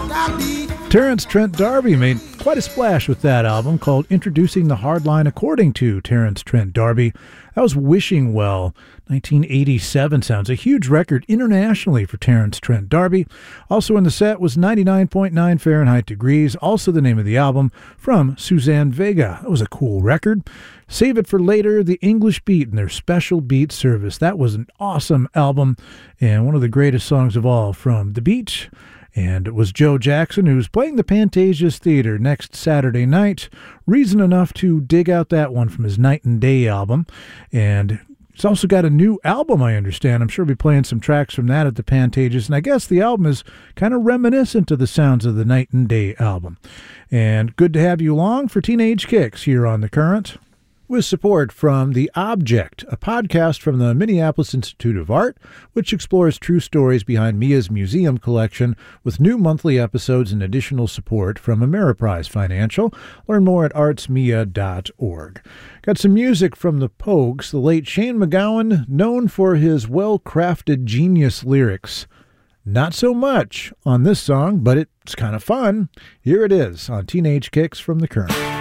Terence Trent D'Arby made quite a splash with that album called Introducing the Hardline According to Terence Trent D'Arby. That was Wishing Well, 1987 sounds. A huge record internationally for Terence Trent D'Arby. Also in the set was 99.9 Fahrenheit Degrees, also the name of the album, from Suzanne Vega. That was a cool record. Save It for Later, The English Beat and their Special Beat Service. That was an awesome album and one of the greatest songs of all from The Beat. And it was Joe Jackson, who's playing the Pantages Theater next Saturday night. Reason enough to dig out that one from his Night and Day album. And he's also got a new album, I understand. I'm sure he'll be playing some tracks from that at the Pantages. And I guess the album is kind of reminiscent of the sounds of the Night and Day album. And good to have you along for Teenage Kicks here on The Current, with support from The Object, a podcast from the Minneapolis Institute of Art, which explores true stories behind Mia's museum collection with new monthly episodes and additional support from Ameriprise Financial. Learn more at artsmia.org. Got some music from the Pogues, the late Shane MacGowan, known for his well-crafted genius lyrics. Not so much on this song, but it's kind of fun. Here it is on Teenage Kicks from The Current.